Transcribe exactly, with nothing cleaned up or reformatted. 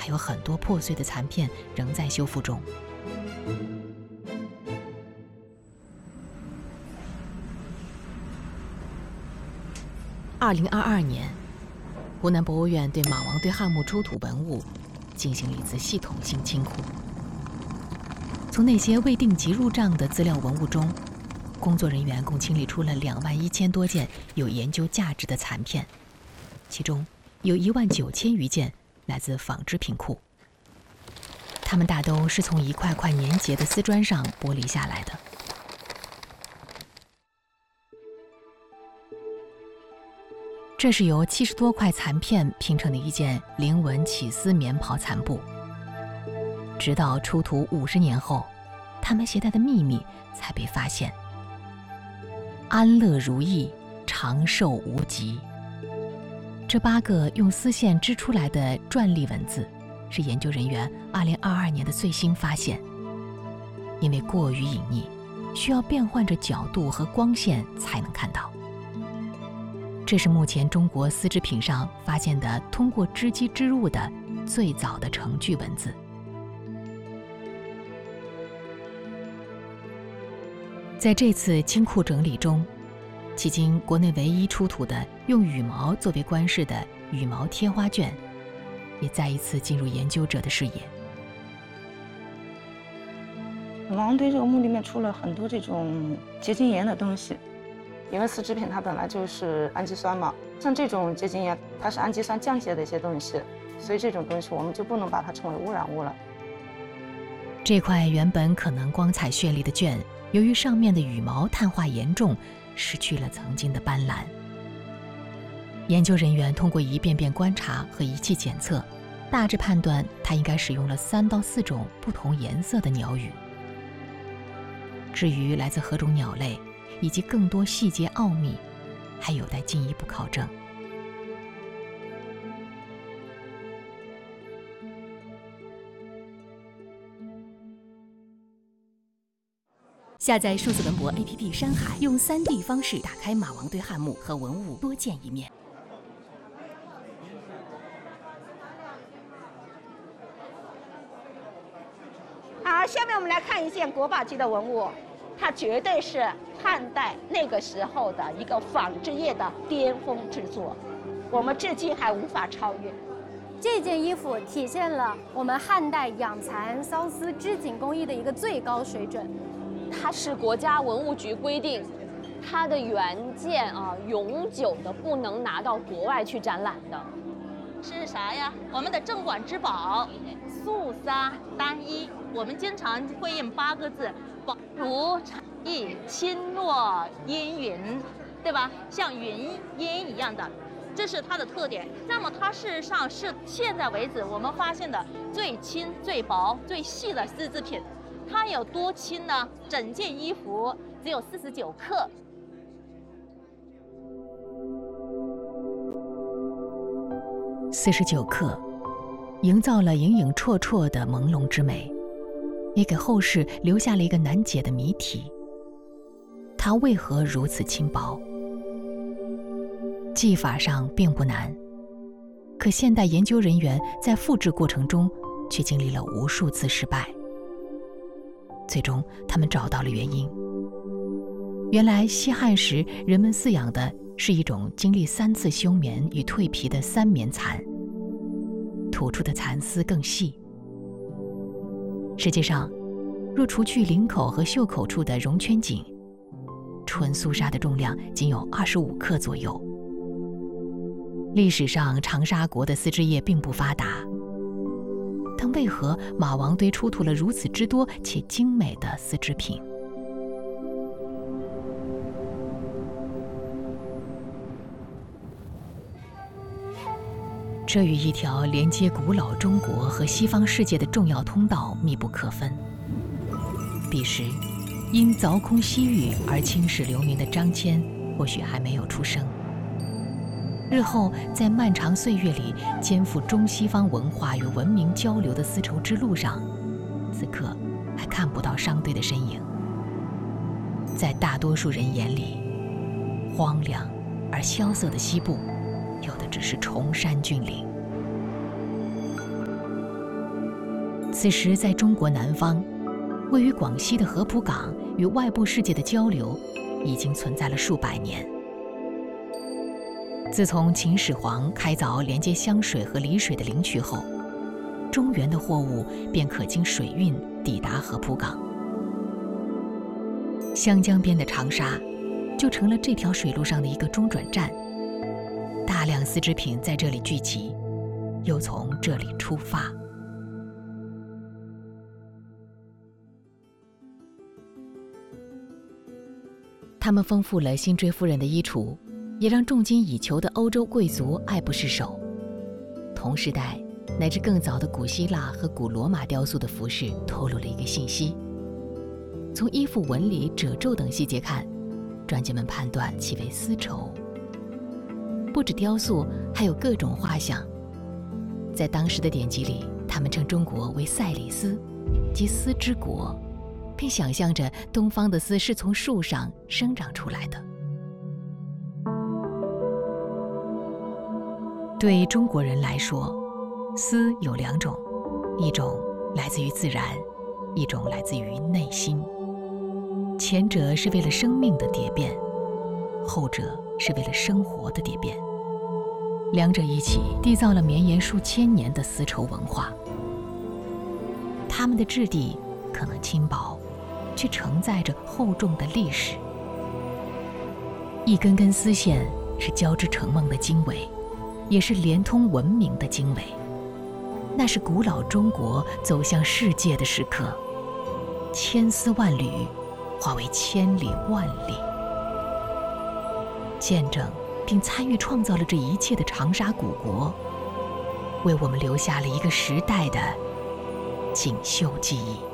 还有很多破碎的残片仍在修复中。二零二二年，湖南博物院对马王堆汉墓出土文物进行了一次系统性清库。从那些未定级入账的资料文物中，工作人员共清理出了两万一千多件有研究价值的残片，其中有一万九千余件来自纺织品库。它们大都是从一块块粘结的丝砖上剥离下来的。这是由七十多块残片拼成的一件菱纹起丝棉袍残布。直到出土五十年后，他们携带的秘密才被发现。安乐如意，长寿无极。这八个用丝线织出来的篆隶文字，是研究人员二零二二年的最新发现。因为过于隐匿，需要变换着角度和光线才能看到。这是目前中国丝织品上发现的通过织机织入的最早的成句文字。在这次清库整理中，迄今国内唯一出土的用羽毛作为冠饰的羽毛贴花卷，也再一次进入研究者的视野。 马王堆这个墓里面出了很多这种结晶岩的东西，因为丝织品它本来就是氨基酸嘛，像这种结晶岩它是氨基酸降解的一些东西，所以这种东西我们就不能把它称为污染物了。 这块原本可能光彩绚丽的卷，由于上面的羽毛碳化严重，失去了曾经的斑斓。研究人员通过一遍遍观察和仪器检测，大致判断它应该使用了三到四种不同颜色的鸟羽。至于来自何种鸟类，以及更多细节奥秘，还有待进一步考证。 下载数字文博 A P P 山海，用 三 D 方式打开马王堆汉墓和文物，多见一面。 好，下面我们来看一件国宝级的文物，它绝对是汉代那个时候的一个纺织业的巅峰之作，我们至今还无法超越。 这件衣服体现了我们汉代养蚕缫丝织锦工艺的一个最高水准。 它是国家文物局规定，它的原件啊，永久的不能拿到国外去展览的。 是啥呀？我们的镇馆之宝，素纱单衣。我们经常会印八个字：宝如蝉翼，轻若烟云，对吧？像云烟一样的，这是它的特点。那么它事实上是现在为止我们发现的最轻、最薄、最细的丝织品。它有多轻呢？整件衣服只有四十九克。 四十九克，营造了影影绰绰的朦胧之美，也给后世留下了一个难解的谜题：它为何如此轻薄？技法上并不难，可现代研究人员在复制过程中却经历了无数次失败。最终，他们找到了原因。原来西汉时人们饲养的是一种经历三次休眠与蜕皮的三棉蚕，吐出的蚕丝更细。实际上，若除去领口和袖口处的绒圈颈，纯素纱的重量仅有二十五克左右。历史上长沙国的丝织业并不发达，但为何马王堆出土了如此之多且精美的丝织品？这与一条连接古老中国和西方世界的重要通道密不可分。彼时，因凿空西域而青史留名的张骞，或许还没有出生。日后在漫长岁月里肩负中西方文化与文明交流的丝绸之路上，此刻还看不到商队的身影。在大多数人眼里，荒凉而萧瑟的西部，有的只是崇山峻岭。 此时在中国南方，位于广西的合浦港与外部世界的交流已经存在了数百年。自从秦始皇开凿连接湘水和丽水的灵渠后，中原的货物便可经水运抵达合浦港。湘江边的长沙就成了这条水路上的一个中转站，大量丝织品在这里聚集，又从这里出发。他们丰富了辛追夫人的衣橱，也让重金已求的欧洲贵族爱不释手。同时代乃至更早的古希腊和古罗马雕塑的服饰透露了一个信息：从衣服纹理、褶皱等细节看，专家们判断其为丝绸。不止雕塑，还有各种画像。在当时的典籍里，他们称中国为塞里斯，即丝之国，并想象着东方的丝是从树上生长出来的。对中国人来说，丝有两种，一种来自于自然，一种来自于内心。前者是为了生命的蝶变，后者是为了生活的蝶变。两者一起缔造了绵延数千年的丝绸文化。它们的质地可能轻薄，却承载着厚重的历史。一根根丝线是交织成梦的经纬，也是连通文明的经纬。那是古老中国走向世界的时刻，千丝万缕化为千里万里。见证并参与创造了这一切的长沙古国，为我们留下了一个时代的锦绣记忆。